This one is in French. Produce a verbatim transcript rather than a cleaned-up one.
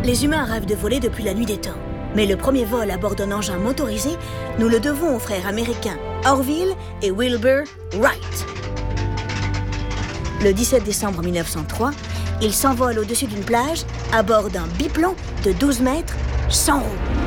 Les humains rêvent de voler depuis la nuit des temps. Mais le premier vol à bord d'un engin motorisé, nous le devons aux frères américains Orville et Wilbur Wright. Le dix-sept décembre mille neuf cent trois, ils s'envolent au-dessus d'une plage à bord d'un biplan de douze mètres sans roues.